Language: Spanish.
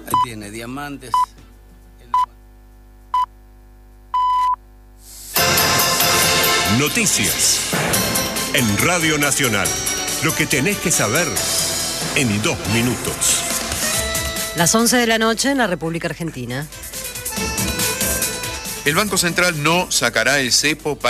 Ahí tiene diamantes. Noticias en Radio Nacional. Lo que tenés que saber en 2 minutos. Las 11 de la noche en la República Argentina. El Banco Central no sacará el cepo